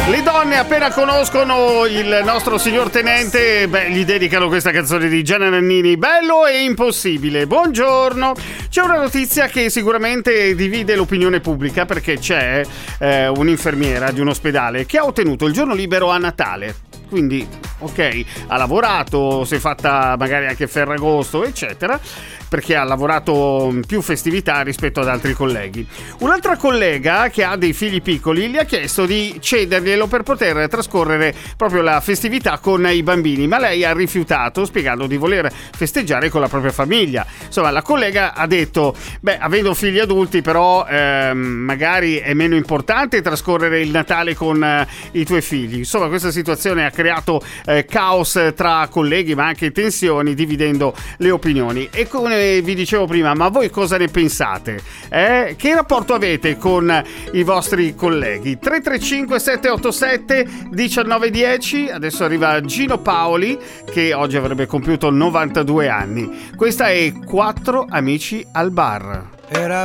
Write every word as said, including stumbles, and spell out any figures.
Le donne appena conoscono il nostro signor tenente, beh, gli dedicano questa canzone di Gianna Nannini, Bello e impossibile. Buongiorno. C'è una notizia che sicuramente divide l'opinione pubblica, perché c'è eh, un'infermiera di un ospedale che ha ottenuto il giorno libero a Natale. Quindi, ok, ha lavorato, si è fatta magari anche Ferragosto, eccetera, perché ha lavorato più festività rispetto ad altri colleghi. Un'altra collega che ha dei figli piccoli gli ha chiesto di cederglielo per poter trascorrere proprio la festività con i bambini, ma lei ha rifiutato, spiegando di voler festeggiare con la propria famiglia. Insomma, la collega ha detto, beh, avendo figli adulti però ehm, magari è meno importante trascorrere il Natale con eh, i tuoi figli. Insomma, questa situazione ha creato eh, caos tra colleghi, ma anche tensioni, dividendo le opinioni. E come vi dicevo prima, ma voi cosa ne pensate? Eh? Che rapporto avete con i vostri colleghi? tre tre cinque sette otto sette uno nove uno zero. Adesso arriva Gino Paoli, che oggi avrebbe compiuto novantadue anni. Questa è Quattro amici al bar. Era